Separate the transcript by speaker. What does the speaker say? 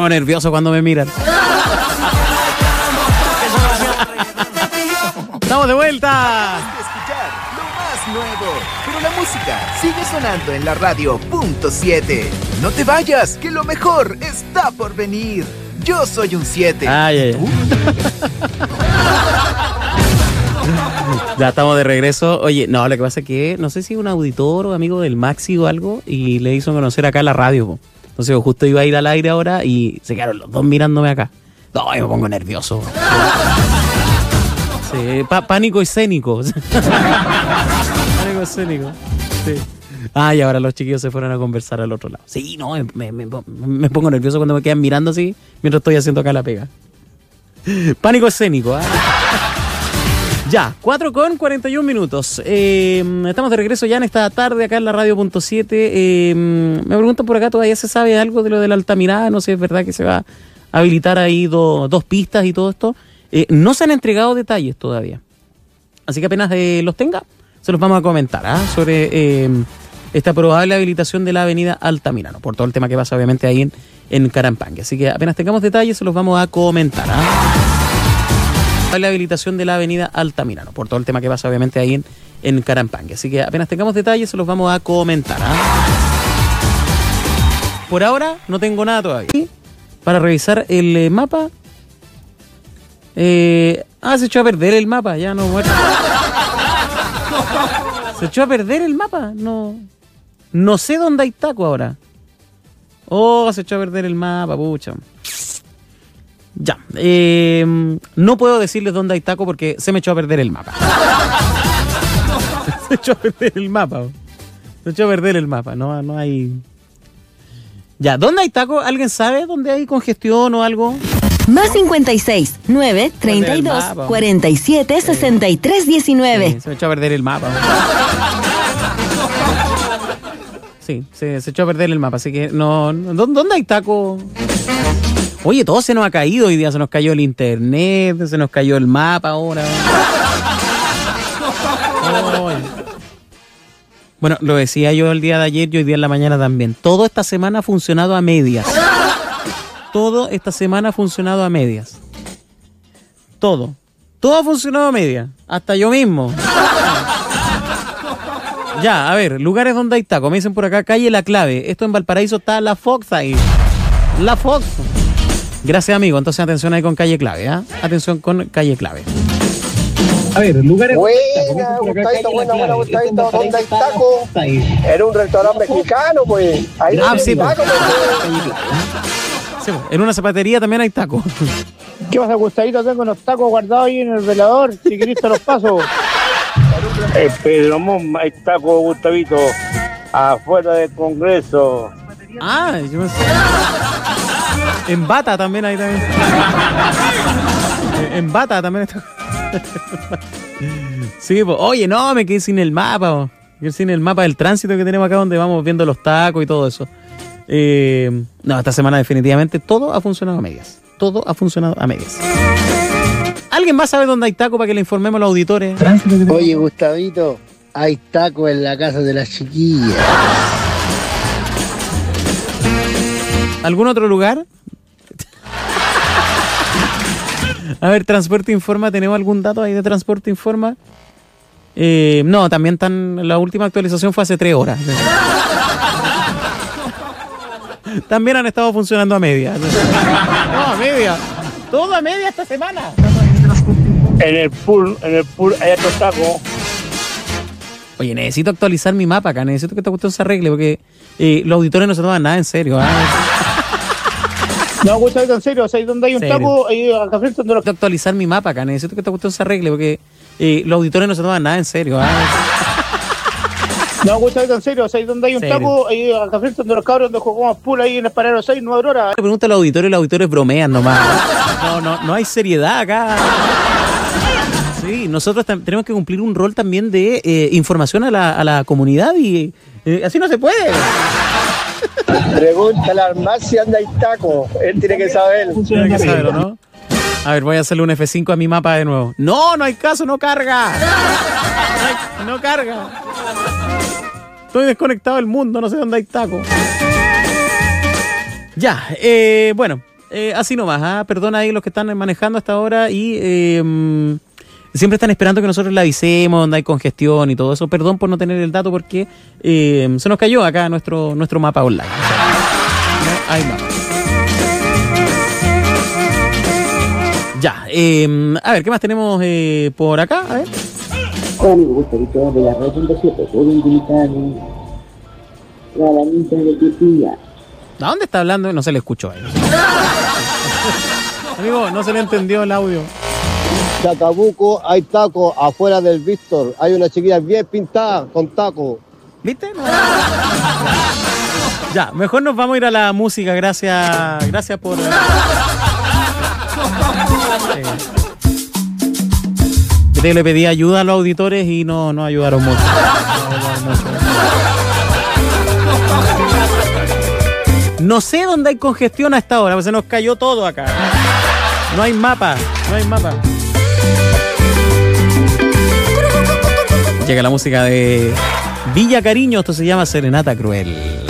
Speaker 1: pongo nervioso cuando me miran. ¡Estamos de vuelta!
Speaker 2: Escuchar lo más nuevo, pero la música sigue sonando en la radio .7. No te vayas, que lo mejor está por venir. Yo soy un 7.
Speaker 1: Ay. Ya estamos de regreso. Oye, no, lo que pasa es que no sé si un auditor o amigo del Maxi o algo y le hizo conocer acá la radio, po. Entonces yo justo iba a ir al aire ahora y se quedaron los dos mirándome acá. No, yo me pongo nervioso. Sí, pánico escénico. Pánico escénico. Sí. Ah, y ahora los chiquillos se fueron a conversar al otro lado. Sí, no, me pongo nervioso cuando me quedan mirando así mientras estoy haciendo acá la pega. Pánico escénico, ¿eh? Ya, 4:41. Estamos de regreso ya en esta tarde acá en la radio .7. Me preguntan por acá, ¿todavía se sabe algo de lo de la Altamirada? No sé si es verdad que se va a habilitar ahí dos pistas y todo esto. No se han entregado detalles todavía. Así que apenas los tenga, se los vamos a comentar sobre esta probable habilitación de la avenida Altamirano, por todo el tema que pasa obviamente ahí en Carampangue. Así que apenas tengamos detalles, se los vamos a comentar. La habilitación de la avenida Altamirano, por todo el tema que pasa obviamente ahí en Carampangue. Así que apenas tengamos detalles, se los vamos a comentar. Por ahora no tengo nada todavía. Para revisar el mapa. Se echó a perder el mapa, ya no muere. Se echó a perder el mapa, no sé dónde hay taco ahora. Se echó a perder el mapa, pucha. Ya, no puedo decirles dónde hay taco porque se me echó a perder el mapa. Se echó a perder el mapa. Se echó a perder el mapa, no hay... Ya, ¿dónde hay taco? ¿Alguien sabe dónde hay congestión o algo?
Speaker 3: Más 56 9 32 47 63 19.
Speaker 1: Sí, se me echó a perder el mapa. Sí, se echó a perder el mapa, así que no. ¿Dónde hay taco? Oye, todo se nos ha caído hoy día. Se nos cayó el internet, se nos cayó el mapa ahora. Bueno, lo decía yo el día de ayer y hoy día en la mañana también. Todo esta semana ha funcionado a medias. Todo esta semana ha funcionado a medias. Todo ha funcionado a medias. Hasta yo mismo. Ya, a ver, lugares donde hay taco. Me dicen por acá, calle La Clave. Esto en Valparaíso está La Fox ahí. La Fox. Gracias, amigo. Entonces atención ahí con calle Clave, ¿ah? Atención con calle Clave.
Speaker 4: A ver, lugares...
Speaker 5: Buena, Gustavito, buena, Gustavito. ¿Dónde hay taco? Era un restaurante mexicano, pues. Ahí
Speaker 1: sí,
Speaker 5: taco,
Speaker 1: sí, en una zapatería también hay taco.
Speaker 6: ¿Qué pasa, Gustavito? Tengo unos tacos guardados ahí en el velador. Si querés te los paso.
Speaker 5: Pedro Mon, hay taco, Gustavito. Afuera del Congreso.
Speaker 1: Yo me sé. En Bata también hay también. En Bata también está. Sí, pues, oye, no, me quedé sin el mapa. Me quedé sin el mapa del tránsito que tenemos acá donde vamos viendo los tacos y todo eso. No, esta semana definitivamente todo ha funcionado a medias. Todo ha funcionado a medias. ¿Alguien más sabe dónde hay taco para que le informemos a los auditores?
Speaker 7: Oye, Gustavito, hay taco en la casa de las chiquillas.
Speaker 1: ¿Algún otro lugar? A ver, Transporte Informa, ¿tenemos algún dato ahí de Transporte Informa? No, también la última actualización fue hace 3 horas. También han estado funcionando a media. No, a media. Todo a media esta semana.
Speaker 5: En el pool hay otro taco.
Speaker 1: Oye, necesito actualizar mi mapa acá. Necesito que esta cuestión se arregle porque los auditores no se toman nada en serio.
Speaker 6: No, Gustavito, en serio. O sea, donde hay un taco, ahí acá frente donde
Speaker 1: Necesito actualizar mi mapa acá. Necesito que esta cuestión se arregle porque los auditores no se toman nada en serio.
Speaker 6: No, Gustavito, en serio. O sea, donde hay un taco, ahí acá frente donde los cabros donde jugamos pool ahí en el Parero 6, 9 horas.
Speaker 1: Le pregunta al auditorio y los auditores bromean nomás. No hay seriedad acá. Sí, nosotros tenemos que cumplir un rol también de información a la comunidad y así no se puede.
Speaker 5: Pregúntale al Max si anda hay taco. Él tiene que saber.
Speaker 1: Tiene que saberlo, ¿no? A ver, voy a hacerle un F5 a mi mapa de nuevo. No hay caso, no carga. No carga. Estoy desconectado del mundo, no sé dónde hay taco. Ya, bueno, así nomás, perdona ahí los que están manejando hasta ahora y siempre están esperando que nosotros le avisemos donde hay congestión y todo eso. Perdón por no tener el dato porque se nos cayó acá nuestro mapa online. O sea, no hay mapa. Ya, a ver, ¿qué más tenemos por acá? A ver.
Speaker 8: Hola amigo Gustavito de la red 107, puedo invitar a la niña de Pipilla.
Speaker 1: ¿A dónde está hablando? No se le escuchó a él. Amigo, no se le entendió el audio.
Speaker 5: Chacabuco, hay taco afuera del Víctor. Hay una chiquilla bien pintada con taco.
Speaker 1: ¿Viste? No. Ya, mejor nos vamos a ir a la música. Gracias por... Yo le pedí ayuda a los auditores y no ayudaron mucho. No sé dónde hay congestión a esta hora, pues se nos cayó todo acá. No hay mapa. Llega la música de Villa Cariño, esto se llama Serenata Cruel.